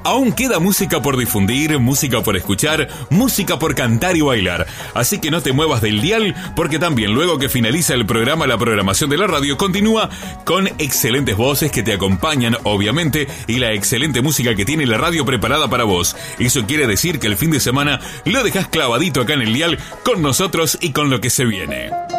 Aún queda música por difundir, música por escuchar, música por cantar y bailar. Así que no te muevas del dial, porque también luego que finaliza el programa, la programación de la radio continúa con excelentes voces que te acompañan, obviamente, y la excelente música que tiene la radio preparada para vos. Eso quiere decir que el fin de semana lo dejas clavadito acá en el dial con nosotros y con lo que se viene.